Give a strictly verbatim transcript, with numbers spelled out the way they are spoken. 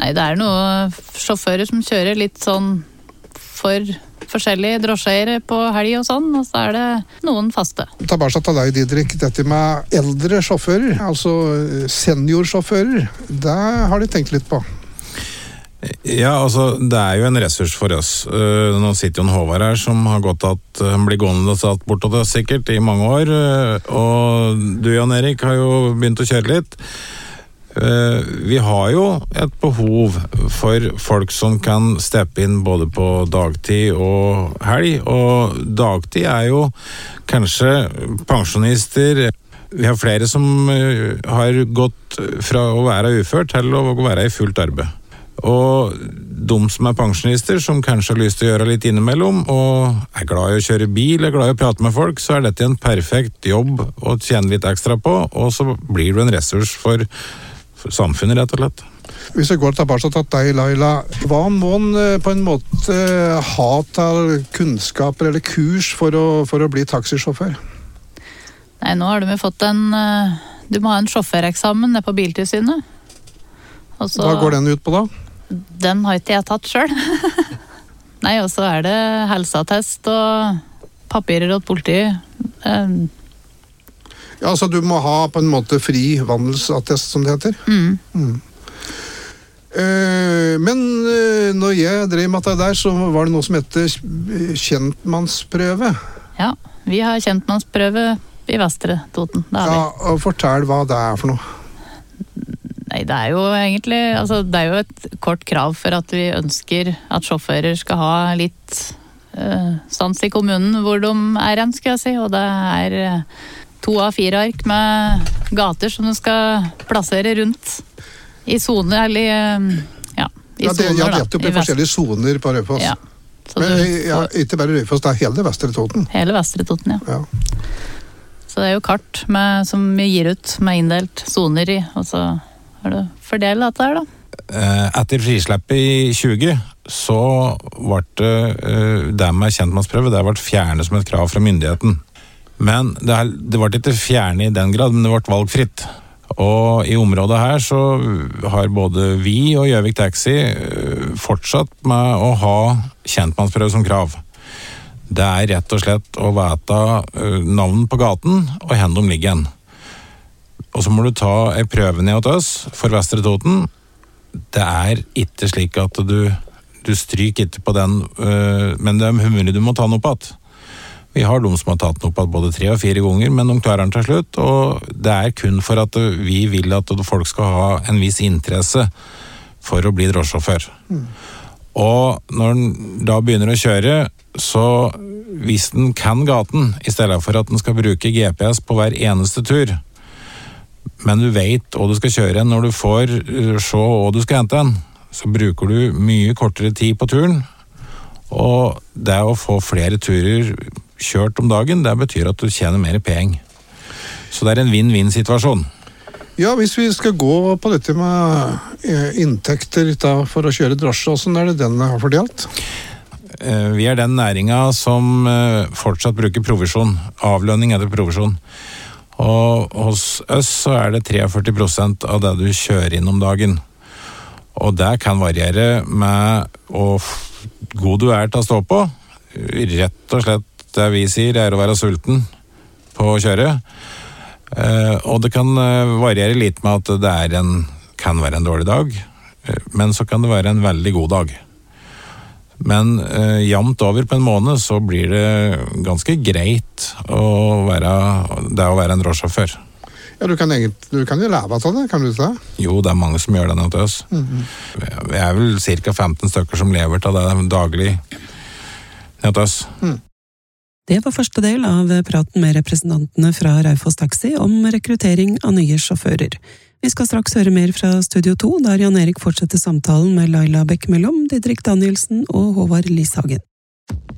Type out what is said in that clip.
Nei, det er noen sjåfører som kjører litt sånn for forskjellige drosjeiere på helg og sånn, og så er det noen faste. Tilbake til deg, Didrik, dette med eldre sjåfører, altså seniorsjåfører, det har de tenkt litt på. Ja, altså, det er jo en ressurs for oss. Uh, nå sitter jo en Håvard her som har gått at han blir gående og satt bort til oss sikkert i mange år, uh, og du, Jan Erik, har jo begynt å kjøre litt. Uh, vi har jo et behov for folk som kan steppe inn både på dagtid og helg, og dagtid er jo kanskje pensjonister. Vi har flere som uh, har gått fra å være uført til å være i fullt arbeid. Og de som er pensjonister, som kanskje har lyst til å gjøre litt innimellom, og er glad i å kjøre bil, er glad i å prate med folk, så er dette en perfekt jobb å tjene litt ekstra på, og så blir du en ressurs for For samfunnet, rett og slett. Hvis jeg går tilbake til deg, Laila, hva må man på en måte ha til kunnskaper eller kurs for å, for å bli taxisjåfør? Nei, nå har de fått en, du må ha en sjåføreksamen nede på Biltilsynet. Også, hva går den ut på da? Den har ikke jeg tatt selv. Nei, og så er det helseattest og papirer og politiet. Um, Ja, altså du må ha på en måte fri vandelsattest, som det heter. Mm. Mm. Eh, men eh, når jeg drev med det der, så var det noe som heter kjentmannsprøve. Ja, vi har kjentmannsprøve i Vestre Toten. Det har ja, vi. og fortell hva det er for noe. Nei, det er jo egentlig, altså det er jo et kort krav for at vi ønsker at sjåfører skal ha litt uh, stans i kommunen hvor de er hen, skal jeg si, og det er uh, to av fire ark med gater som du skal plassere rundt i zoner, eller ja, i ja, det, zoner, ja, da. Ja, det blir forskjellige zoner på Raufoss. Ja, men ja, ikke bare Raufoss, det er hele Vestre Toten. Hele Vestre Toten, ja. ja. Så det er jo kart med, som vi gir ut med inndelt zoner i, og så er det fordel dette her, da. Etter frisleppet i tjue, så ble det, det med kjentmannsprøve, det ble fjernet som et krav fra myndigheten. Men det, er, det ble ikke fjernet i den grad, men det ble valgfritt. Og i området her så har både vi og Gjøvik Taxi fortsatt med å ha kjentmannsprøve som krav. Det er rett og slett å vite navn på gaten og hvor de ligger igjen. Og så må du ta en prøve ned til oss for Vestre Toten. Det er ikke slik at du, du stryker ikke på den, men det er mulig du må ta noe på at. Vi har de som har tatt den opp både tre og fire ganger, men de klarer den til slutt, og det er kun for at vi vil at folk skal ha en viss interesse for å bli drosjesjåfør. Mm. Og når den da begynner å kjøre, så hvis den kan gaten, i stedet for at den skal bruke G P S på hver eneste tur, men du vet hva du skal kjøre når du får se hva du skal hente den, så bruker du mye kortere tid på turen, og det å få flere turer kjørt om dagen, det betyr at du tjener mer penger. Så det er en vinn-vinn-situasjon. Ja, hvis vi skal gå på dette med inntekter da, for å kjøre drosje, hvordan er det den har fordelt? Vi er den næringen som fortsatt bruker provisjon. Avlønning etter provisjon. Og hos oss så er det førti-tre prosent av det du kjører inn om dagen. Og det kan variere med hvor god du er til å stå på. Rett og slett det vi sier er å være sulten på å kjøre. Eh, og det kan variere litt med at det er en, kan være en dårlig dag, men så kan det være en veldig god dag. Men eh, jevnt over på en måned så blir det ganske greit å være, det å være en drosjesjåfør. Ja, du kan, egentlig, du kan jo leve av det, kan du ikke det? Jo, det er mange som gjør det nå til oss. Mm-hmm. Vi er vel cirka femten stykker som lever til det daglig nå til oss. Mm. Det var første del av praten med representantene fra Raufoss Taxi om rekruttering av nye sjåfører. Vi skal straks høre mer fra Studio to, der Jan Erik fortsetter samtalen med Laila Bekkemellom, Didrik Danielsen og Håvard Lishagen.